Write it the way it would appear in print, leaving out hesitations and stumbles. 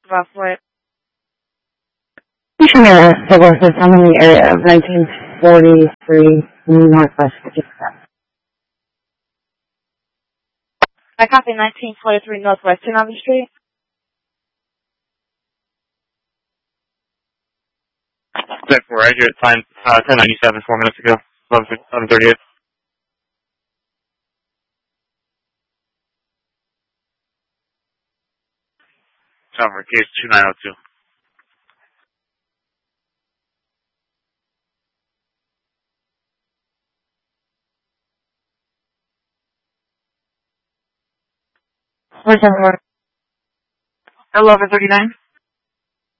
Roughly. Commissioner Douglas is I'm in the area of 1943 Northwest Virginia. I copy 1943 Northwest 10th Street. 10-4, right here at time 10:97, 4 minutes ago, 11:38. Cover, case 2902. Where's everyone? 11:39.